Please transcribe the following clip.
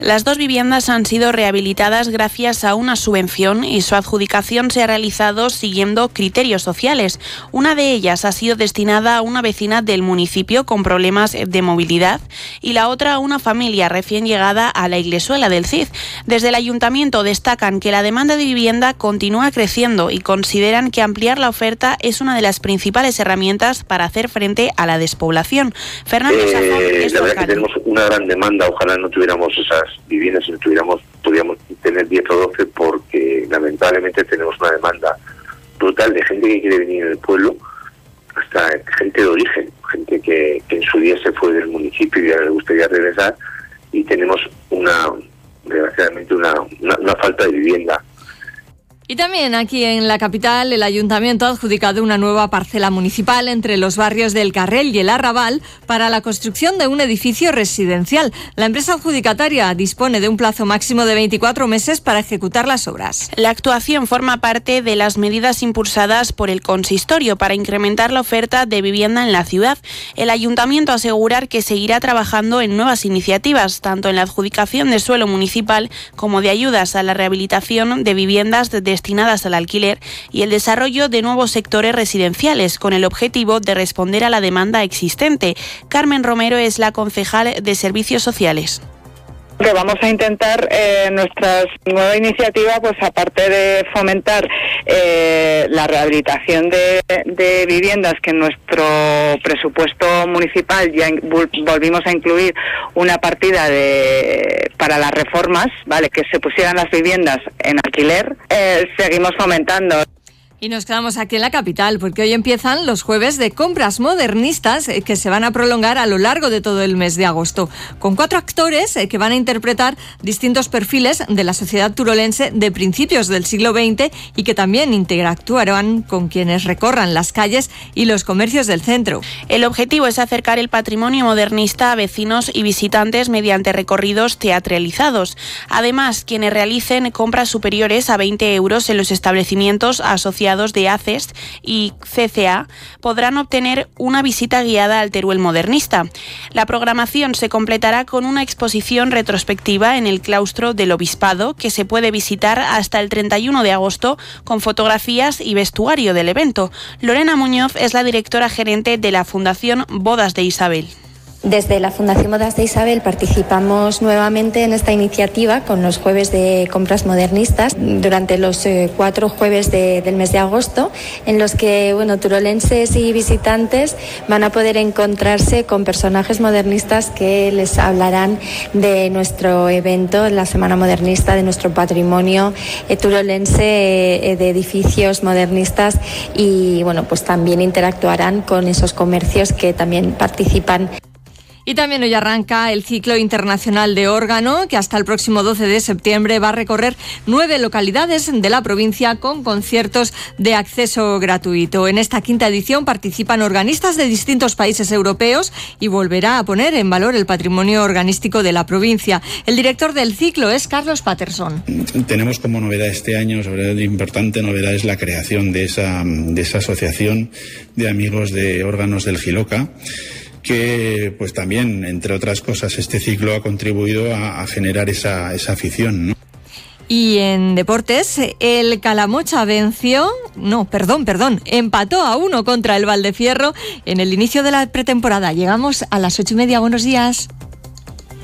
Las 2 viviendas han sido rehabilitadas gracias a una subvención y su adjudicación se ha realizado siguiendo criterios sociales. Una de ellas ha sido destinada a una vecina del municipio con problemas de movilidad y la otra a una familia recién llegada a la Iglesuela del Cid. Desde el ayuntamiento destacan que la demanda de vivienda continúa creciendo y consideran que ampliar la oferta es una de las principales herramientas para hacer frente a la despoblación. Fernando Safón es la verdad que tenemos una gran demanda, ojalá no tuviéramos esas viviendas, si podríamos tener 10 o 12, porque lamentablemente tenemos una demanda brutal de gente que quiere venir en el pueblo, hasta gente de origen, gente que en su día se fue del municipio y ya le gustaría regresar, y tenemos desgraciadamente una falta de vivienda. Y también aquí en la capital, el Ayuntamiento ha adjudicado una nueva parcela municipal entre los barrios del Carrel y el Arrabal para la construcción de un edificio residencial. La empresa adjudicataria dispone de un plazo máximo de 24 meses para ejecutar las obras. La actuación forma parte de las medidas impulsadas por el consistorio para incrementar la oferta de vivienda en la ciudad. El Ayuntamiento asegura que seguirá trabajando en nuevas iniciativas, tanto en la adjudicación de suelo municipal como de ayudas a la rehabilitación de viviendas destinadas al alquiler y el desarrollo de nuevos sectores residenciales con el objetivo de responder a la demanda existente. Carmen Romero es la concejal de Servicios Sociales. Que vamos a intentar nuestra nueva iniciativa, pues aparte de fomentar la rehabilitación de viviendas, que en nuestro presupuesto municipal ya volvimos a incluir una partida para las reformas, ¿vale?, que se pusieran las viviendas en alquiler, seguimos fomentando. Y nos quedamos aquí en la capital porque hoy empiezan los jueves de compras modernistas que se van a prolongar a lo largo de todo el mes de agosto, con 4 actores que van a interpretar distintos perfiles de la sociedad turolense de principios del siglo XX y que también interactuarán con quienes recorran las calles y los comercios del centro. El objetivo es acercar el patrimonio modernista a vecinos y visitantes mediante recorridos teatralizados. Además, quienes realicen compras superiores a 20 euros en los establecimientos asociados de ACES y CCA podrán obtener una visita guiada al Teruel modernista. La programación se completará con una exposición retrospectiva en el claustro del Obispado que se puede visitar hasta el 31 de agosto con fotografías y vestuario del evento. Lorena Muñoz es la directora gerente de la Fundación Bodas de Isabel. Desde la Fundación Bodas de Isabel participamos nuevamente en esta iniciativa con los jueves de compras modernistas durante los 4 jueves del mes de agosto, en los que turolenses y visitantes van a poder encontrarse con personajes modernistas que les hablarán de nuestro evento, la Semana Modernista, de nuestro patrimonio turolense de edificios modernistas y pues también interactuarán con esos comercios que también participan. Y también hoy arranca el ciclo internacional de órgano, que hasta el próximo 12 de septiembre va a recorrer 9 localidades de la provincia con conciertos de acceso gratuito. En esta 5ª edición participan organistas de distintos países europeos y volverá a poner en valor el patrimonio organístico de la provincia. El director del ciclo es Carlos Patterson. Tenemos como novedad este año, sobre todo importante novedad, es la creación de esa asociación de amigos de órganos del Jiloca, que pues también, entre otras cosas, este ciclo ha contribuido a generar esa afición, ¿no? Y en deportes, el Calamocha empató a 1 contra el Valdefierro en el inicio de la pretemporada. Llegamos a las 8:30. Buenos días.